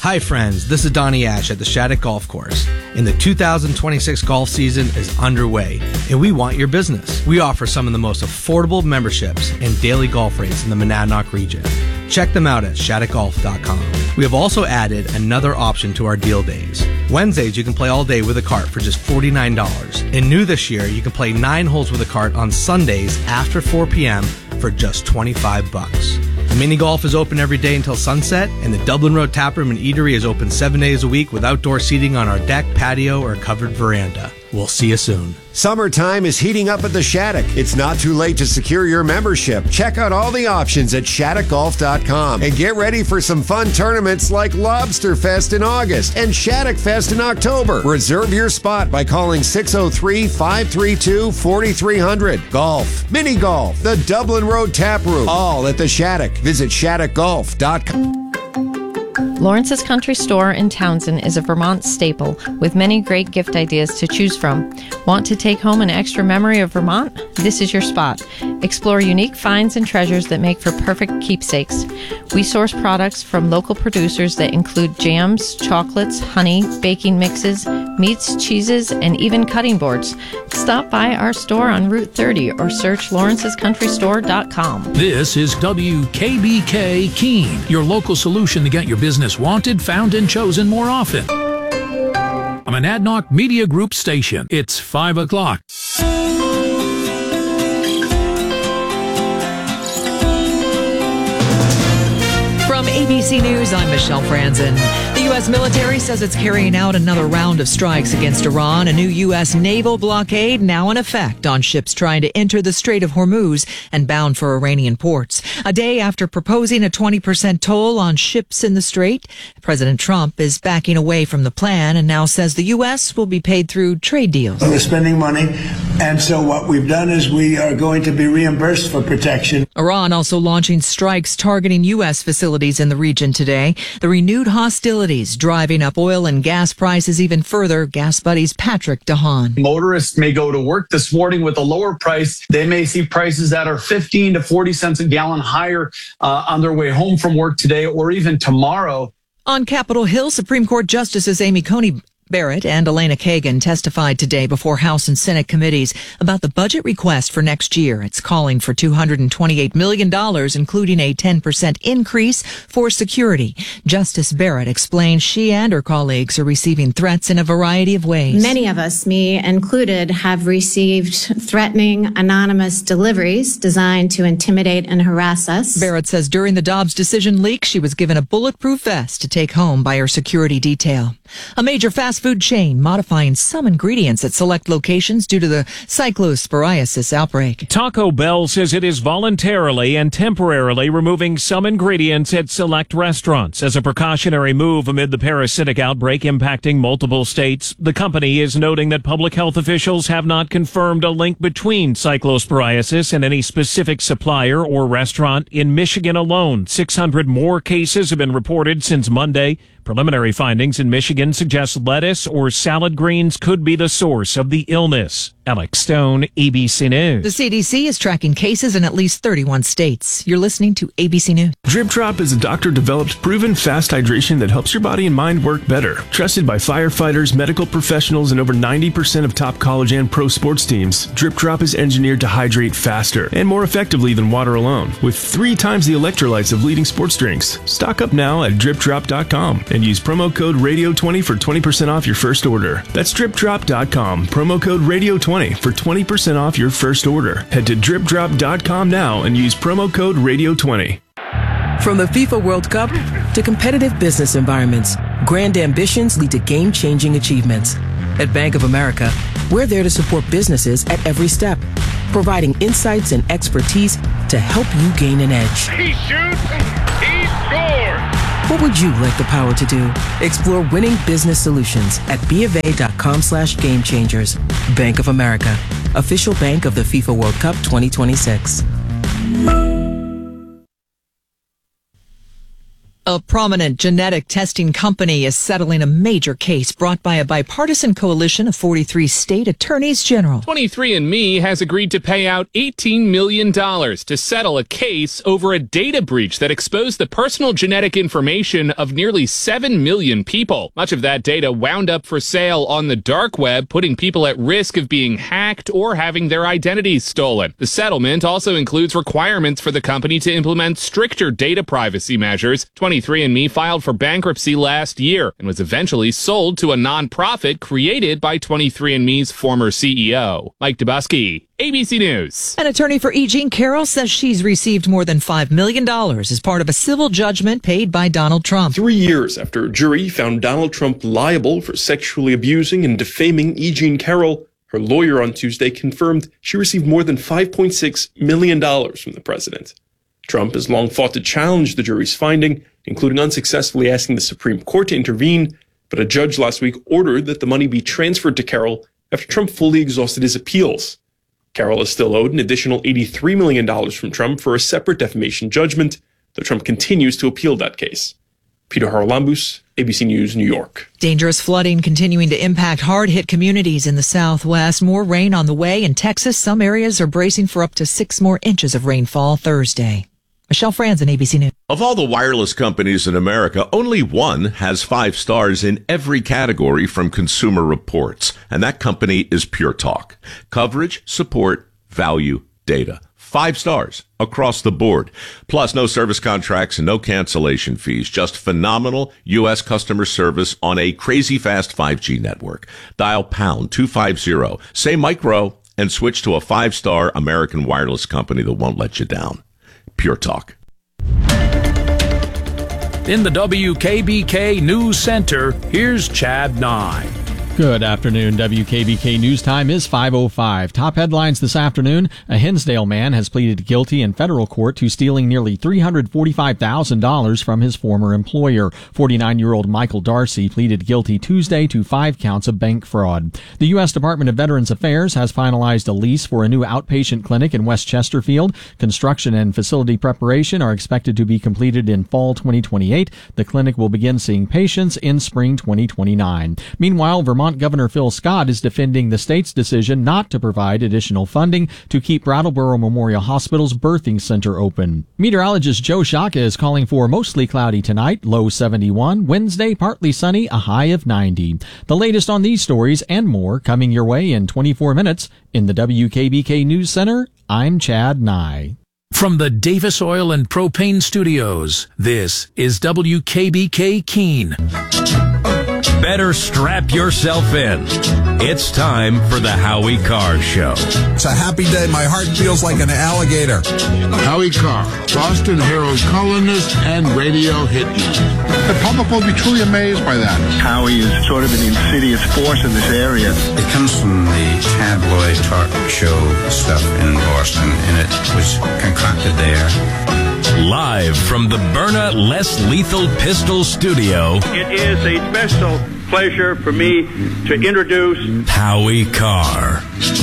Hi friends, this is Donnie Ash at the Shattuck Golf Course, and the 2026 golf season is underway, and we want your business. We offer some of the most affordable memberships and daily golf rates in the Monadnock region. Check them out at shattuckgolf.com. We have also added another option to our deal days. Wednesdays, you can play all day with a cart for just $49. And new this year, you can play 9 holes with a cart on Sundays after 4 p.m. for just $25. Mini golf is open every day until sunset, and the Dublin Road Taproom and Eatery is open 7 days a week with outdoor seating on our deck, patio, or covered veranda. We'll see you soon. Summertime is heating up at the Shattuck. It's not too late to secure your membership. Check out all the options at shattuckgolf.com and get ready for some fun tournaments like Lobster Fest in August and Shattuck Fest in October. Reserve your spot by calling 603-532-4300. Golf, mini golf, the Dublin Road Taproom, all at the Shattuck. Visit shattuckgolf.com. Lawrence's Country Store in Townsend is a Vermont staple with many great gift ideas to choose from. Want to take home an extra memory of Vermont? This is your spot. Explore unique finds and treasures that make for perfect keepsakes. We source products from local producers that include jams, chocolates, honey, baking mixes, meats, cheeses, and even cutting boards. Stop by our store on Route 30 or search lawrencescountrystore.com. This is WKBK Keene, your local solution to get your business wanted, found, and chosen more often. A Monadnock Media Group station. It's 5 o'clock. From ABC News, I'm Michelle Franzen. The U.S. military says it's carrying out another round of strikes against Iran. A new U.S. naval blockade now in effect on ships trying to enter the Strait of Hormuz and bound for Iranian ports. A day after proposing a 20% toll on ships in the strait, President Trump is backing away from the plan and now says the U.S. will be paid through trade deals. We're spending money, and so what we've done is we are going to be reimbursed for protection. Iran also launching strikes targeting U.S. facilities in the region today. The renewed hostilities driving up oil and gas prices even further. Gas Buddy's Patrick DeHaan. Motorists may go to work this morning with a lower price. They may see prices that are 15 to 40 cents a gallon higher on their way home from work today or even tomorrow. On Capitol Hill, Supreme Court Justices Amy Coney Barrett and Elena Kagan testified today before House and Senate committees about the budget request for next year. It's calling for $228 million, including a 10% increase for security. Justice Barrett explained she and her colleagues are receiving threats in a variety of ways. Many of us, me included, have received threatening anonymous deliveries designed to intimidate and harass us. Barrett says during the Dobbs decision leak, she was given a bulletproof vest to take home by her security detail. A major fast food chain modifying some ingredients at select locations due to the cyclosporiasis outbreak. Taco Bell says it is voluntarily and temporarily removing some ingredients at select restaurants as a precautionary move amid the parasitic outbreak impacting multiple states. The company is noting that public health officials have not confirmed a link between cyclosporiasis and any specific supplier or restaurant. In Michigan alone, 600 more cases have been reported since Monday. Preliminary findings in Michigan suggest lettuce or salad greens could be the source of the illness. Alex Stone, ABC News. The CDC is tracking cases in at least 31 states. You're listening to ABC News. Drip Drop is a doctor-developed, proven fast hydration that helps your body and mind work better. Trusted by firefighters, medical professionals, and over 90% of top college and pro sports teams, Drip Drop is engineered to hydrate faster and more effectively than water alone, with 3 times the electrolytes of leading sports drinks. Stock up now at dripdrop.com and use promo code RADIO20 for 20% off your first order. That's dripdrop.com, promo code RADIO20 for 20% off your first order. Head to dripdrop.com now and use promo code RADIO20. From the FIFA World Cup to competitive business environments, grand ambitions lead to game-changing achievements. At Bank of America, we're there to support businesses at every step, providing insights and expertise to help you gain an edge. He shoots, he scores! What would you like the power to do? Explore winning business solutions at BofA.com/gamechangers. Bank of America, official bank of the FIFA World Cup 2026. A prominent genetic testing company is settling a major case brought by a bipartisan coalition of 43 state attorneys general. 23andMe has agreed to pay out $18 million to settle a case over a data breach that exposed the personal genetic information of nearly 7 million people. Much of that data wound up for sale on the dark web, putting people at risk of being hacked or having their identities stolen. The settlement also includes requirements for the company to implement stricter data privacy measures. 23andMe filed for bankruptcy last year and was eventually sold to a nonprofit created by 23andMe's former CEO. Mike Dubusky, ABC News. An attorney for E. Jean Carroll says she's received more than $5 million as part of a civil judgment paid by Donald Trump. 3 years after a jury found Donald Trump liable for sexually abusing and defaming E. Jean Carroll, her lawyer on Tuesday confirmed she received more than $5.6 million from the president. Trump has long fought to challenge the jury's finding, including unsuccessfully asking the Supreme Court to intervene, but a judge last week ordered that the money be transferred to Carroll after Trump fully exhausted his appeals. Carroll is still owed an additional $83 million from Trump for a separate defamation judgment, though Trump continues to appeal that case. Peter Haralambous, ABC News, New York. Dangerous flooding continuing to impact hard-hit communities in the Southwest. More rain on the way in Texas. Some areas are bracing for up to 6 more inches of rainfall Thursday. Michelle Franzen, ABC News. Of all the wireless companies in America, only one has 5 stars in every category from Consumer Reports, and that company is Pure Talk. Coverage, support, value, data. 5 stars across the board. Plus, no service contracts and no cancellation fees. Just phenomenal U.S. customer service on a crazy fast 5G network. Dial pound 250, say micro, and switch to a 5-star American wireless company that won't let you down. Pure Talk. In the WKBK News Center, here's Chad Nye. Good afternoon. WKBK News Time is 5:05. Top headlines this afternoon. A Hinsdale man has pleaded guilty in federal court to stealing nearly $345,000 from his former employer. 49-year-old Michael Darcy pleaded guilty Tuesday to 5 counts of bank fraud. The U.S. Department of Veterans Affairs has finalized a lease for a new outpatient clinic in West Chesterfield. Construction and facility preparation are expected to be completed in fall 2028. The clinic will begin seeing patients in spring 2029. Meanwhile, Vermont Governor Phil Scott is defending the state's decision not to provide additional funding to keep Brattleboro Memorial Hospital's birthing center open. Meteorologist Joe Shaka is calling for mostly cloudy tonight, low 71. Wednesday, partly sunny, a high of 90. The latest on these stories and more coming your way in 24 minutes. In the WKBK News Center, I'm Chad Nye. From the Davis Oil and Propane Studios, this is WKBK Keene. Better strap yourself in. It's time for the Howie Carr Show. It's a happy day. My heart feels like an alligator. Howie Carr, Boston Herald columnist and radio hit. The public will be truly amazed by that. Howie is sort of an insidious force in this area. It comes from the tabloid talk show stuff in Boston, and it was concocted there. Live from the Byrna Less Lethal Pistol Studio, it is a special pleasure for me to introduce Howie Carr.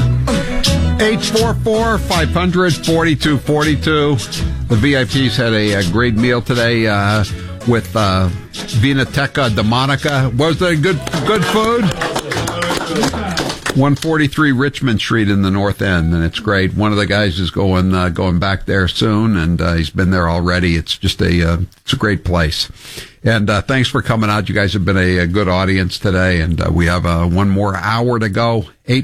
844-500-4242. The VIPs had a great meal today with Vinoteca Demonica. Was it good food? 143 Richmond Street in the North End, and it's great. One of the guys is going back there soon, and he's been there already. It's just it's a great place. And thanks for coming out. You guys have been a good audience today, and we have one more hour to go.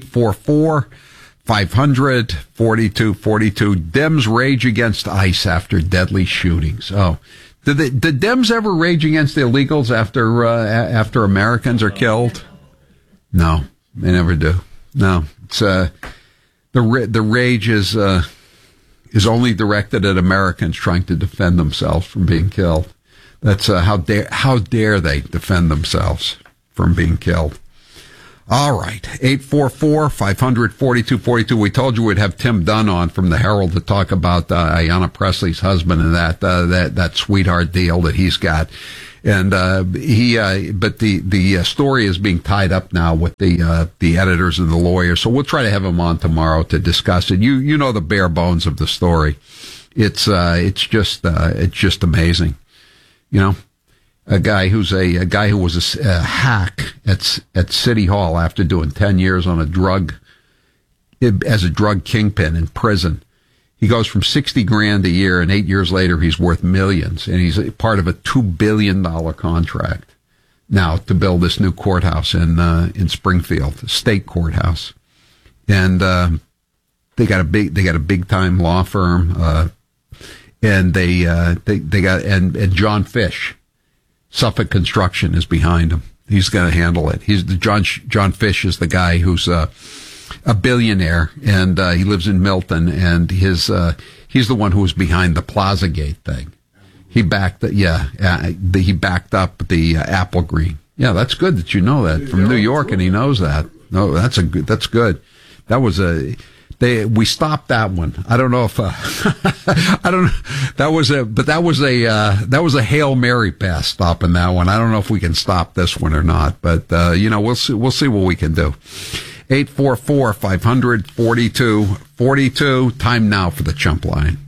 844-500-4242. Dems rage against ICE after deadly shootings. Oh, did Dems ever rage against the illegals after Americans are killed? No. They never do. No, it's the rage is only directed at Americans trying to defend themselves from being killed. That's how dare they defend themselves from being killed. All right, 844-500-4242. We told you we'd have Tim Dunn on from the Herald to talk about Ayanna Pressley's husband and that sweetheart deal that he's got. And but the story is being tied up now with the editors and the lawyers. So we'll try to have him on tomorrow to discuss it. You know the bare bones of the story. It's just amazing. You know, a guy who was a hack at City Hall after doing 10 years on as a drug kingpin in prison. He goes from $60,000 a year, and 8 years later, he's worth millions, and he's part of a $2 billion contract now to build this new courthouse in Springfield, the state courthouse, and they got a big time law firm, and they got John Fish, Suffolk Construction is behind him. He's going to handle it. John Fish is the guy who's a billionaire, and he lives in Milton, and he's the one who was behind the Plaza Gate thing. He backed up the Applegreen. Yeah, that's good that you know that from New York, and he knows that. No, that's good. That was we stopped that one. I don't know if I don't know. That was a Hail Mary pass stopping that one. I don't know if we can stop this one or not, but we'll see what we can do. 844-500-4242. Time now for the Chump Line.